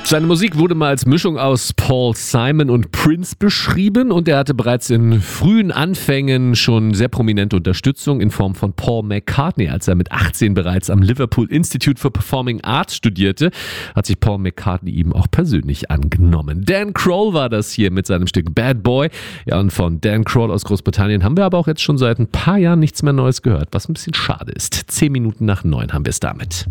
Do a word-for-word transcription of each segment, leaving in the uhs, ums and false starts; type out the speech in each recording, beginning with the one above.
Seine Musik wurde mal als Mischung aus Paul Simon und Prince beschrieben und er hatte bereits in frühen Anfängen schon sehr prominente Unterstützung in Form von Paul McCartney. Als er mit achtzehn bereits am Liverpool Institute for Performing Arts studierte, hat sich Paul McCartney ihm auch persönlich angenommen. Dan Kroll war das hier mit seinem Stück Bad Boy. Ja, und von Dan Kroll aus Großbritannien haben wir aber auch jetzt schon seit ein paar Jahren nichts mehr Neues gehört, was ein bisschen schade ist. Zehn Minuten nach neun haben wir es damit.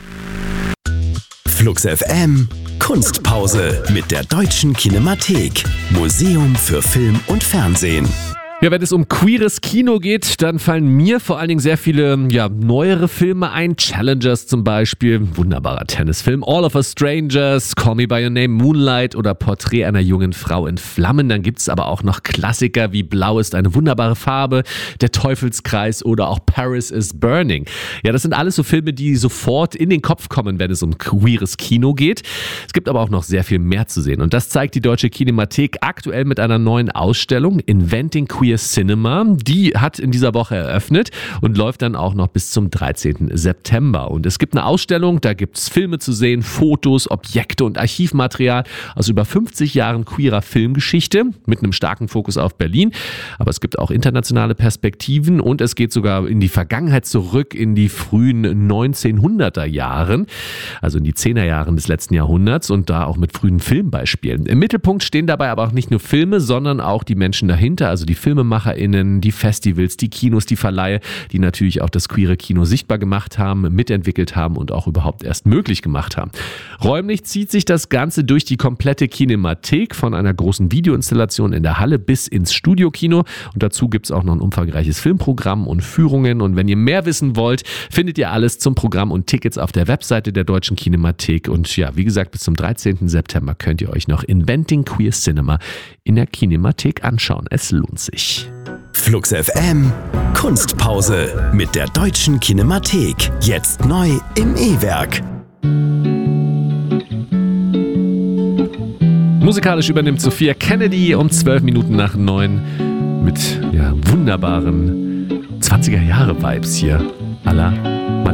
Flux F M Kunstpause mit der Deutschen Kinemathek. Museum für Film und Fernsehen. Ja, wenn es um queeres Kino geht, dann fallen mir vor allen Dingen sehr viele ja, neuere Filme ein. Challengers zum Beispiel, wunderbarer Tennisfilm. All of Us Strangers, Call Me By Your Name, Moonlight oder Porträt einer jungen Frau in Flammen. Dann gibt es aber auch noch Klassiker wie Blau ist eine wunderbare Farbe, Der Teufelskreis oder auch Paris is Burning. Ja, das sind alles so Filme, die sofort in den Kopf kommen, wenn es um queeres Kino geht. Es gibt aber auch noch sehr viel mehr zu sehen. Und das zeigt die Deutsche Kinemathek aktuell mit einer neuen Ausstellung, Inventing Queer Cinema. Die hat in dieser Woche eröffnet und läuft dann auch noch bis zum dreizehnten September. Und es gibt eine Ausstellung, da gibt es Filme zu sehen, Fotos, Objekte und Archivmaterial aus über fünfzig Jahren queerer Filmgeschichte mit einem starken Fokus auf Berlin. Aber es gibt auch internationale Perspektiven und es geht sogar in die Vergangenheit zurück, in die frühen neunzehnhunderter Jahren, also in die zehner Jahren des letzten Jahrhunderts und da auch mit frühen Filmbeispielen. Im Mittelpunkt stehen dabei aber auch nicht nur Filme, sondern auch die Menschen dahinter, also die Filme MacherInnen, die Festivals, die Kinos, die Verleihe, die natürlich auch das queere Kino sichtbar gemacht haben, mitentwickelt haben und auch überhaupt erst möglich gemacht haben. Räumlich zieht sich das Ganze durch die komplette Kinemathek von einer großen Videoinstallation in der Halle bis ins Studiokino und dazu gibt es auch noch ein umfangreiches Filmprogramm und Führungen und wenn ihr mehr wissen wollt, findet ihr alles zum Programm und Tickets auf der Webseite der Deutschen Kinemathek und ja, wie gesagt, bis zum dreizehnten September könnt ihr euch noch Inventing Queer Cinema in der Kinemathek anschauen. Es lohnt sich. Flux F M Kunstpause mit der Deutschen Kinemathek. Jetzt neu im E-Werk. Musikalisch übernimmt Sophia Kennedy um zwölf Minuten nach neun mit ja, wunderbaren zwanziger Jahre Vibes hier. À la